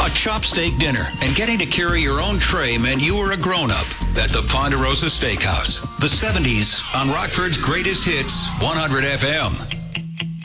A chopsteak dinner and getting to carry your own tray meant you were a grown-up at the Ponderosa Steakhouse. The 70s on Rockford's Greatest Hits, 100 FM.